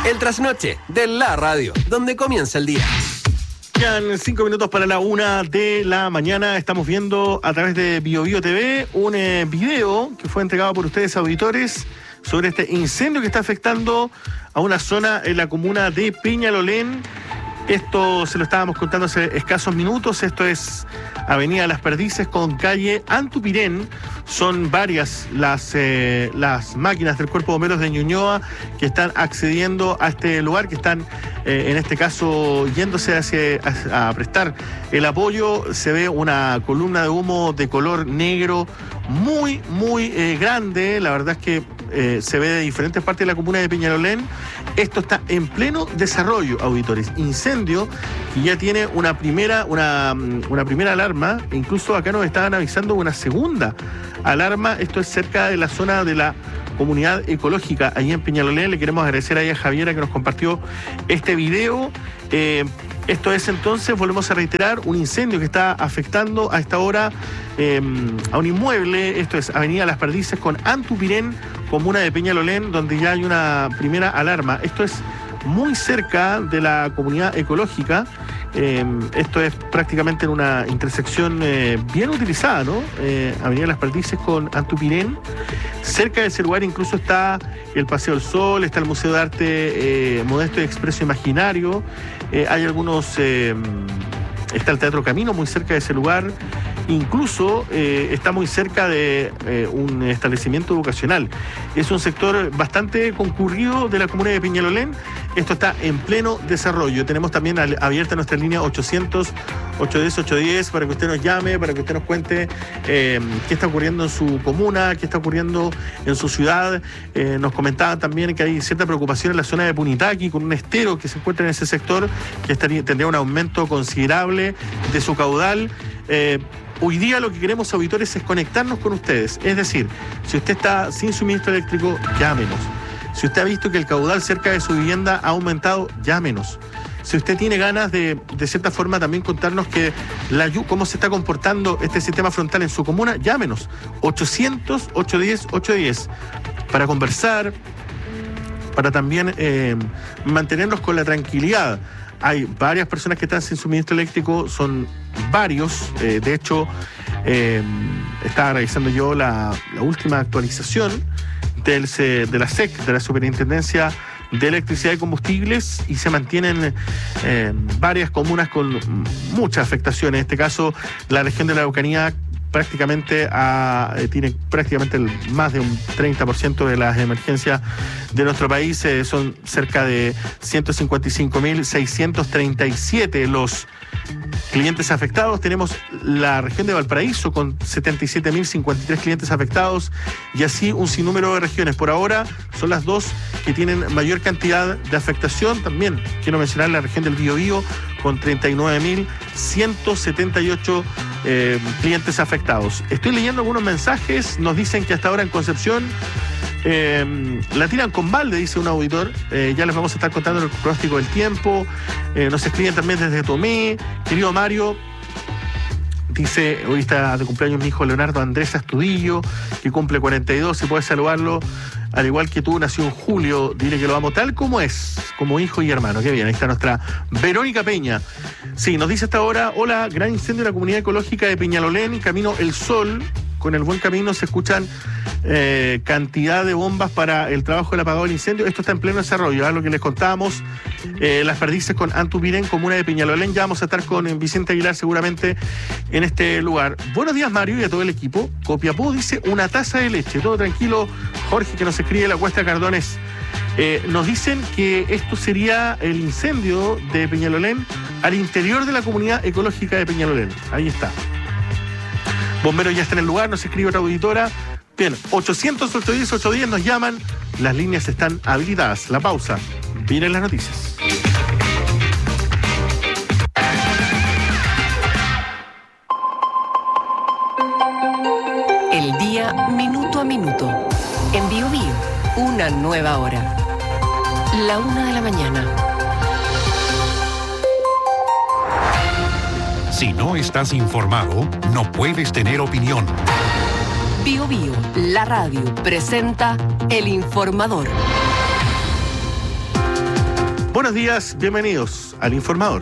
El trasnoche de la radio, donde comienza el día. Quedan 5 minutos para la 1 de la mañana. Estamos viendo a través de BioBio TV un video que fue entregado por ustedes, auditores, sobre este incendio que está afectando a una zona en la comuna de Peñalolén. Esto se lo estábamos contando hace escasos minutos. Esto es Avenida Las Perdices con calle Antupirén. Son varias las máquinas del Cuerpo de Bomberos de Ñuñoa que están accediendo a este lugar, que están en este caso yéndose a prestar el apoyo. Se ve una columna de humo de color negro muy grande. La verdad es que se ve de diferentes partes de la comuna de Peñalolén. Esto está en pleno desarrollo, auditores. Incendio que ya tiene una primera alarma. Incluso acá nos estaban avisando una segunda alarma. Esto es cerca de la zona de la comunidad ecológica, ahí en Peñalolén. Le queremos agradecer ahí a Javiera que nos compartió este video. Esto es entonces, volvemos a reiterar, un incendio que está afectando a esta hora a un inmueble. Esto es Avenida Las Perdices con Antupirén, comuna de Peñalolén, donde ya hay una primera alarma. Esto es muy cerca de la comunidad ecológica. Esto es prácticamente en una intersección bien utilizada, ¿no? Avenida Las Perdices con Antupirén. Cerca de ese lugar incluso está el Paseo del Sol, está el Museo de Arte Modesto y Expreso Imaginario. Hay algunos... está el Teatro Camino muy cerca de ese lugar. Incluso está muy cerca de un establecimiento educacional. Es un sector bastante concurrido de la comuna de Peñalolén. Esto está en pleno desarrollo. Tenemos también abierta nuestra línea 800-810-810 para que usted nos llame, para que usted nos cuente qué está ocurriendo en su comuna, qué está ocurriendo en su ciudad. Nos comentaban también que hay cierta preocupación en la zona de Punitaqui con un estero que se encuentra en ese sector que tendría un aumento considerable de su caudal. Hoy día lo que queremos, auditores, es conectarnos con ustedes. Es decir, si usted está sin suministro eléctrico, llámenos. Si usted ha visto que el caudal cerca de su vivienda ha aumentado, llámenos. Si usted tiene ganas de cierta forma también contarnos cómo se está comportando este sistema frontal en su comuna, llámenos. 800-810-810 para conversar, para también mantenernos con la tranquilidad. Hay varias personas que están sin suministro eléctrico, son varios. De hecho, estaba revisando yo la última actualización de la SEC, de la Superintendencia de Electricidad y Combustibles, y se mantienen varias comunas con mucha afectación. En este caso, la región de la Araucanía prácticamente tiene más de un 30% de las emergencias de nuestro país. Son cerca de 155.637 los clientes afectados. Tenemos la región de Valparaíso con 77.053 clientes afectados, y así un sinnúmero de regiones. Por ahora son las dos que tienen mayor cantidad de afectación. También quiero mencionar la región del Biobío con 39.178 clientes afectados. Estoy leyendo algunos mensajes. Nos dicen que hasta ahora en Concepción la tiran con balde, dice un auditor. Ya les vamos a estar contando el pronóstico del tiempo. Nos escriben también desde Tomé. Querido Mario, dice, hoy está de cumpleaños mi hijo Leonardo Andrés Astudillo, que cumple 42. Si puedes saludarlo, al igual que tú, nació en julio. Dile que lo amo tal como es, como hijo y hermano. Qué bien, ahí está nuestra Verónica Peña. Sí, nos dice hasta ahora: hola, gran incendio en la comunidad ecológica de Peñalolén, camino El Sol. Con el buen camino se escuchan cantidad de bombas para el trabajo del apagado del incendio. Esto está en pleno desarrollo, lo que les contábamos. Las Perdices con Antupirén, comuna de Peñalolén. Ya vamos a estar con Vicente Aguilar seguramente en este lugar. Buenos días, Mario, y a todo el equipo. Copiapó dice una taza de leche. Todo tranquilo. Jorge, que nos escribe la Cuesta Cardones. Nos dicen que esto sería el incendio de Peñalolén al interior de la comunidad ecológica de Peñalolén. Ahí está. Bomberos ya está en el lugar, nos escribe otra auditora. Bien, 800-810-810 nos llaman. Las líneas están habilitadas. La pausa. Vienen las noticias. El día minuto a minuto. En BioBio, una nueva hora. La 1 de la mañana. Si no estás informado, no puedes tener opinión. BioBio, la radio, presenta El Informador. Buenos días, bienvenidos al Informador.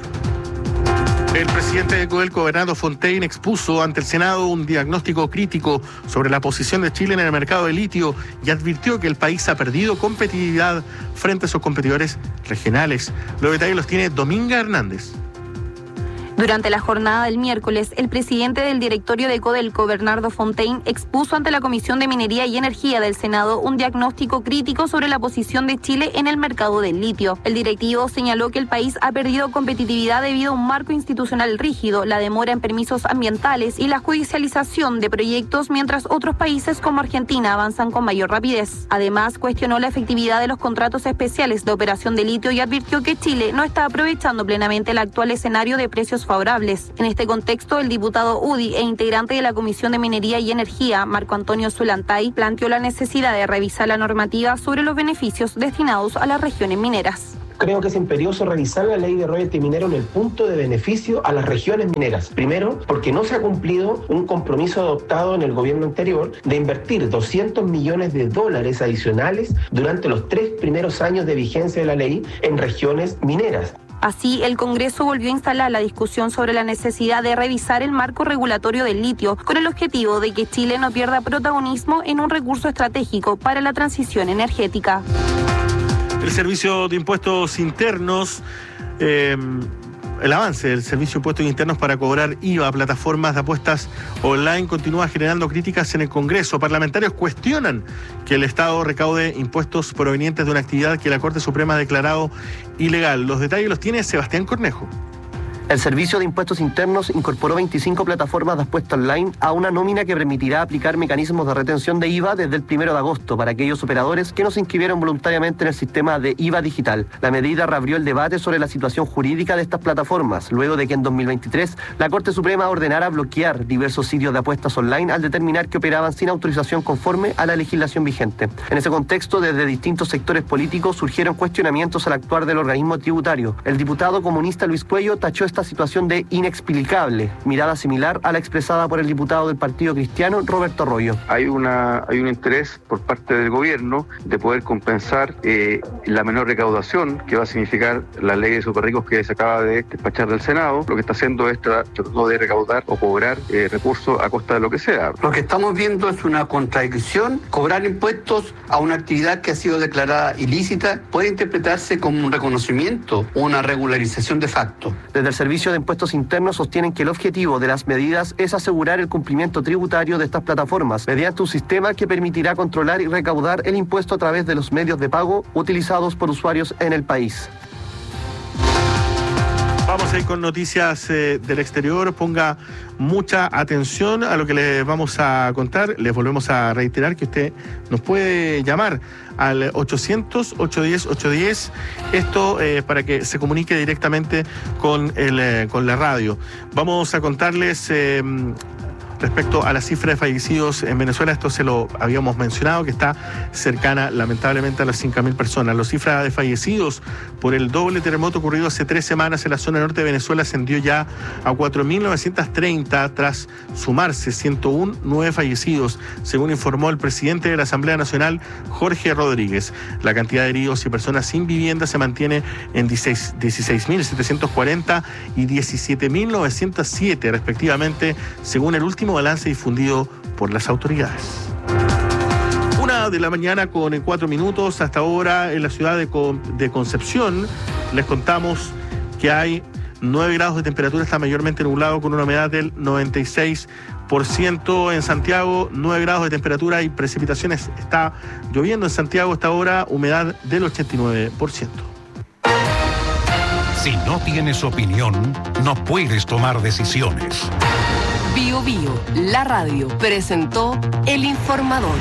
El presidente de Codelco, Bernardo Fontaine, expuso ante el Senado un diagnóstico crítico sobre la posición de Chile en el mercado de litio y advirtió que el país ha perdido competitividad frente a sus competidores regionales. Los detalles los tiene Dominga Hernández. Durante la jornada del miércoles, el presidente del directorio de Codelco, Bernardo Fontaine, expuso ante la Comisión de Minería y Energía del Senado un diagnóstico crítico sobre la posición de Chile en el mercado del litio. El directivo señaló que el país ha perdido competitividad debido a un marco institucional rígido, la demora en permisos ambientales y la judicialización de proyectos, mientras otros países como Argentina avanzan con mayor rapidez. Además, cuestionó la efectividad de los contratos especiales de operación de litio y advirtió que Chile no está aprovechando plenamente el actual escenario de precios favorables. En este contexto, el diputado UDI e integrante de la Comisión de Minería y Energía, Marco Antonio Zulantay, planteó la necesidad de revisar la normativa sobre los beneficios destinados a las regiones mineras. Creo que es imperioso revisar la ley de royalty minero en el punto de beneficio a las regiones mineras. Primero, porque no se ha cumplido un compromiso adoptado en el gobierno anterior de invertir $200 millones adicionales durante los 3 primeros años de vigencia de la ley en regiones mineras. Así, el Congreso volvió a instalar la discusión sobre la necesidad de revisar el marco regulatorio del litio, con el objetivo de que Chile no pierda protagonismo en un recurso estratégico para la transición energética. El Servicio de Impuestos Internos, el avance del Servicio de Impuestos Internos para cobrar IVA a plataformas de apuestas online continúa generando críticas en el Congreso. Parlamentarios cuestionan que el Estado recaude impuestos provenientes de una actividad que la Corte Suprema ha declarado ilegal. Los detalles los tiene Sebastián Cornejo. El Servicio de Impuestos Internos incorporó 25 plataformas de apuestas online a una nómina que permitirá aplicar mecanismos de retención de IVA desde el 1 de agosto para aquellos operadores que no se inscribieron voluntariamente en el sistema de IVA digital. La medida reabrió el debate sobre la situación jurídica de estas plataformas, luego de que en 2023 la Corte Suprema ordenara bloquear diversos sitios de apuestas online al determinar que operaban sin autorización conforme a la legislación vigente. En ese contexto, desde distintos sectores políticos surgieron cuestionamientos al actuar del organismo tributario. El diputado comunista Luis Cuello tachó esta situación de inexplicable, mirada similar a la expresada por el diputado del Partido Cristiano, Roberto Arroyo. Hay un interés por parte del gobierno de poder compensar la menor recaudación que va a significar la ley de superricos que se acaba de despachar del Senado. Lo que está haciendo es tratando de recaudar o cobrar recursos a costa de lo que sea. Lo que estamos viendo es una contradicción. Cobrar impuestos a una actividad que ha sido declarada ilícita puede interpretarse como un reconocimiento o una regularización de facto. Desde el Servicio de Impuestos Internos sostienen que el objetivo de las medidas es asegurar el cumplimiento tributario de estas plataformas mediante un sistema que permitirá controlar y recaudar el impuesto a través de los medios de pago utilizados por usuarios en el país. Vamos a ir con noticias del exterior. Ponga mucha atención a lo que les vamos a contar. Les volvemos a reiterar que usted nos puede llamar al 800-810-810. Esto para que se comunique directamente con la radio. Vamos a contarles respecto a la cifra de fallecidos en Venezuela. Esto se lo habíamos mencionado, que está cercana lamentablemente a las 5.000 personas. La cifra de fallecidos por el doble terremoto ocurrido hace 3 semanas en la zona norte de Venezuela ascendió ya a 4.930 tras sumarse 101 nueve fallecidos, según informó el presidente de la Asamblea Nacional, Jorge Rodríguez. La cantidad de heridos y personas sin vivienda se mantiene en 16.740 y 17.907 respectivamente, según el último balance difundido por las autoridades. 1:00 a.m. con 4 minutos. Hasta ahora en la ciudad de Concepción les contamos que hay 9 grados de temperatura, está mayormente nublado con una humedad del 96%. En Santiago, 9 grados de temperatura y precipitaciones. Está lloviendo en Santiago hasta ahora, humedad del 89%. Si no tienes opinión, no puedes tomar decisiones. Bio Bio, la radio, presentó El Informador.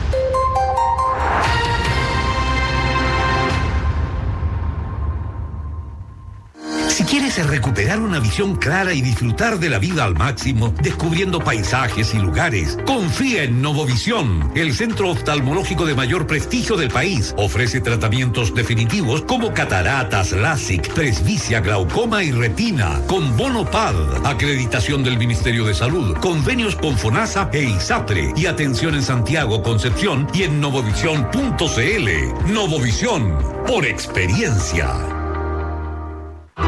Si quieres recuperar una visión clara y disfrutar de la vida al máximo, descubriendo paisajes y lugares, confía en Novovisión, el centro oftalmológico de mayor prestigio del país. Ofrece tratamientos definitivos como cataratas, LASIK, presbicia, glaucoma y retina, con bono PAD, acreditación del Ministerio de Salud, convenios con FONASA e ISAPRE, y atención en Santiago, Concepción y en novovisión.cl. Novovisión, por experiencia.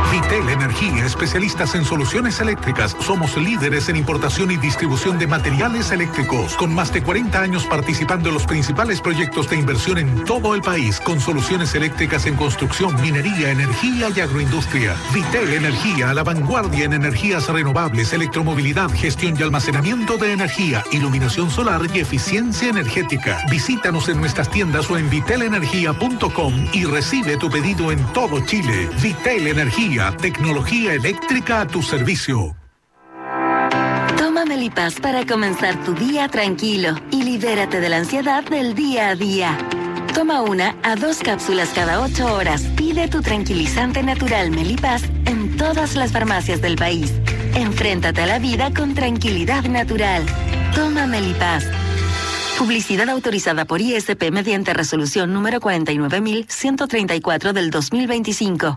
Vitel Energía, especialistas en soluciones eléctricas. Somos líderes en importación y distribución de materiales eléctricos, con más de 40 años participando en los principales proyectos de inversión en todo el país, con soluciones eléctricas en construcción, minería, energía y agroindustria. Vitel Energía, a la vanguardia en energías renovables, electromovilidad, gestión y almacenamiento de energía, iluminación solar y eficiencia energética. Visítanos en nuestras tiendas o en vitelenergia.com y recibe tu pedido en todo Chile. Vitel Energía, tecnología eléctrica a tu servicio. Toma Melipaz para comenzar tu día tranquilo y libérate de la ansiedad del día a día. Toma 1 a 2 cápsulas cada 8 horas. Pide tu tranquilizante natural Melipaz en todas las farmacias del país. Enfréntate a la vida con tranquilidad natural. Toma Melipaz. Publicidad autorizada por ISP mediante resolución número 49.134 del 2025.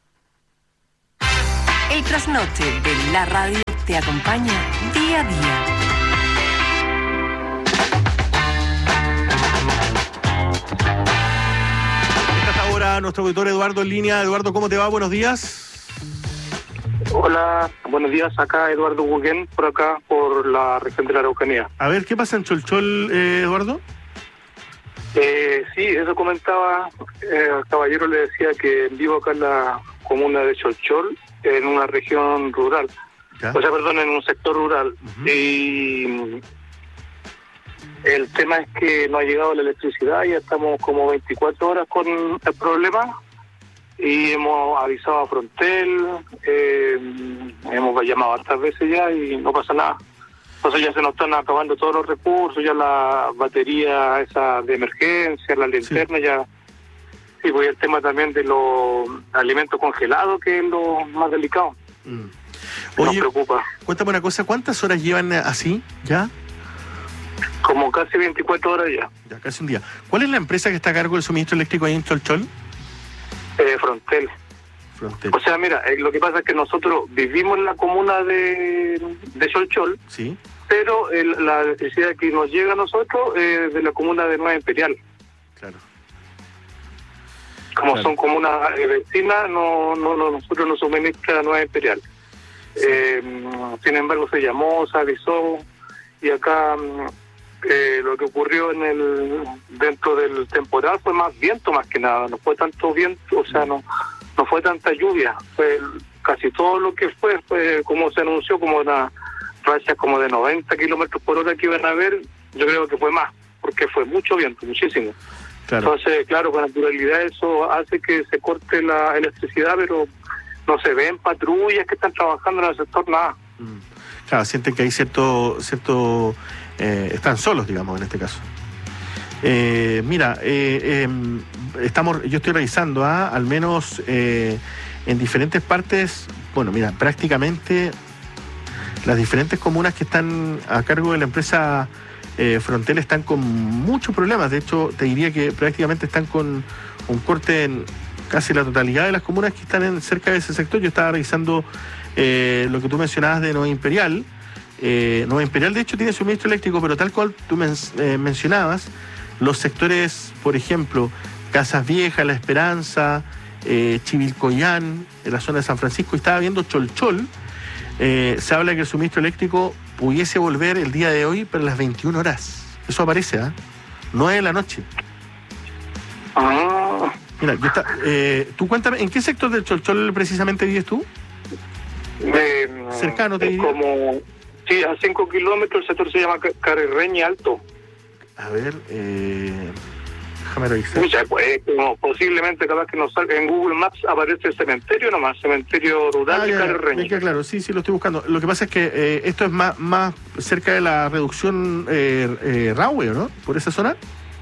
El trasnoche de la radio te acompaña día a día. Está ahora nuestro auditor Eduardo en línea. Eduardo, ¿cómo te va? Buenos días. Hola, buenos días. Acá Eduardo Huguén, por acá, por la región de la Araucanía. A ver, ¿qué pasa en Cholchol, Eduardo? Sí, eso comentaba. Al caballero le decía que vivo acá en la comuna de Cholchol, en una región rural. ¿Ya? O sea, perdón, en un sector rural. Uh-huh. Y el tema es que no ha llegado la electricidad, ya estamos como 24 horas con el problema. Y hemos avisado a Frontel, hemos llamado hartas veces ya y no pasa nada. Entonces ya se nos están acabando todos los recursos, ya la batería esa de emergencia, la linterna, sí. Ya. Sí, pues el tema también de los alimentos congelados, que es lo más delicado. Oye, nos preocupa. Cuéntame una cosa, ¿cuántas horas llevan así ya? Como casi 24 horas ya. Ya, casi un día. ¿Cuál es la empresa que está a cargo del suministro eléctrico ahí en Cholchol? Frontel. O sea, mira, lo que pasa es que nosotros vivimos en la comuna de Cholchol, sí, pero la electricidad que nos llega a nosotros es de la comuna de Nueva Imperial. Claro. Como son comunas vecinas, nosotros nos suministra Nueva Imperial. Sí. Sin embargo, se llamó, se avisó, y acá lo que ocurrió dentro del temporal fue más viento, más que nada. No fue tanto viento, o sea, no fue tanta lluvia. Fue casi todo lo que fue como se anunció, como una racha como de 90 kilómetros por hora que iban a haber. Yo creo que fue más, porque fue mucho viento, muchísimo. Claro. Entonces, claro, con naturalidad eso hace que se corte la electricidad, pero no se ven patrullas que están trabajando en el sector, nada. Claro, sienten que hay cierto están solos, digamos, en este caso. Mira, yo estoy revisando, al menos en diferentes partes, bueno, mira, prácticamente las diferentes comunas que están a cargo de la empresa Frontel están con muchos problemas. De hecho, te diría que prácticamente están con un corte en casi la totalidad de las comunas que están cerca de ese sector. Yo estaba revisando lo que tú mencionabas de Nueva Imperial. Nueva Imperial, de hecho, tiene suministro eléctrico, pero tal cual tú mencionabas, los sectores, por ejemplo, Casas Viejas, La Esperanza, Chivilcoyán, en la zona de San Francisco, y estaba viendo Cholchol, se habla que el suministro eléctrico pudiese volver el día de hoy, pero a las 21 horas. Eso aparece, 9 de la noche. Mira, tú cuéntame, ¿en qué sector del Cholchol precisamente vives tú? Cercano, te diría. Sí, a 5 kilómetros, el sector se llama Carrereña Alto. A ver, déjame revisar. Posiblemente, capaz que nos salga en Google Maps, aparece el cementerio nomás, cementerio rural de Carrereña. Claro, sí, lo estoy buscando. Lo que pasa es que esto es más cerca de la reducción Rahue, ¿no? Por esa zona.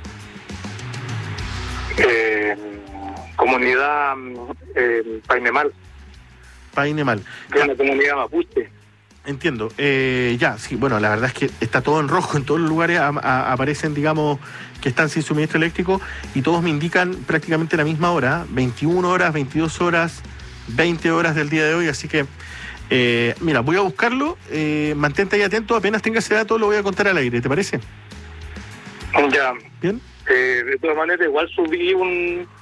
Comunidad Painemal. Que es una comunidad mapuche. Entiendo. Sí, bueno, la verdad es que está todo en rojo, en todos los lugares aparecen, digamos, que están sin suministro eléctrico, y todos me indican prácticamente la misma hora, 21 horas, 22 horas, 20 horas del día de hoy, así que, mira, voy a buscarlo, mantente ahí atento, apenas tenga ese dato lo voy a contar al aire, ¿te parece? Ya. ¿Bien? De todas maneras, igual subí un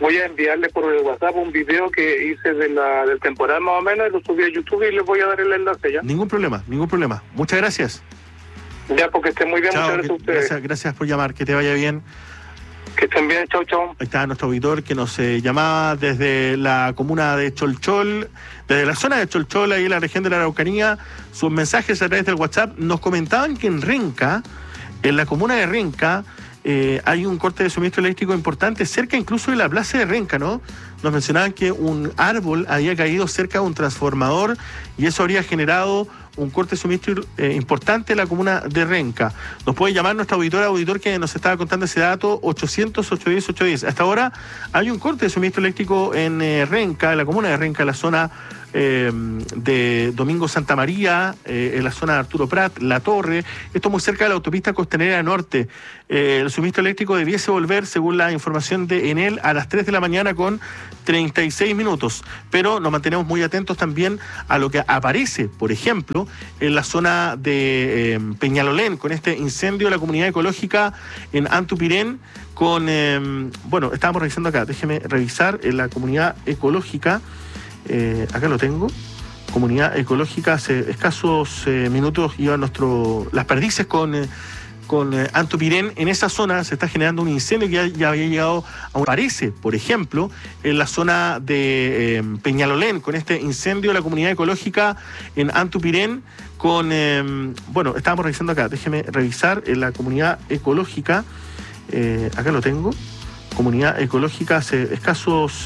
voy a enviarle por WhatsApp un video que hice del temporal más o menos, y lo subí a YouTube y les voy a dar el enlace ya. Ningún problema. Muchas gracias. Ya, porque estén muy bien. Chao, muchas gracias a ustedes. gracias por llamar, que te vaya bien. Que estén bien, chau. Ahí está nuestro auditor que nos llamaba desde la comuna de Cholchol, desde la zona de Cholchol, ahí en la región de la Araucanía. Sus mensajes a través del WhatsApp nos comentaban que en Renca, en la comuna de Renca, hay un corte de suministro eléctrico importante, cerca incluso de la plaza de Renca, ¿no? Nos mencionaban que un árbol había caído cerca de un transformador y eso habría generado un corte de suministro importante en la comuna de Renca. Nos puede llamar nuestro auditor que nos estaba contando ese dato, 800-810-810. Hasta ahora hay un corte de suministro eléctrico en Renca, en la comuna de Renca, en la zona de Domingo Santa María, en la zona de Arturo Prat, La Torre, esto muy cerca de la autopista Costanera Norte. El suministro eléctrico debiese volver, según la información de Enel, a las 3 de la mañana con 36 minutos, pero nos mantenemos muy atentos también a lo que aparece, por ejemplo, en la zona de Peñalolén, con este incendio de la comunidad ecológica en Antupirén, estábamos revisando acá, déjeme revisar, en la comunidad ecológica, acá lo tengo, comunidad ecológica, hace escasos minutos iba Las Perdices con Antupirén. En esa zona se está generando un incendio que ya había llegado aparece, por ejemplo, en la zona de Peñalolén, con este incendio de la comunidad ecológica en Antupirén, estábamos revisando acá, déjeme revisar, en la comunidad ecológica, acá lo tengo, comunidad ecológica, hace escasos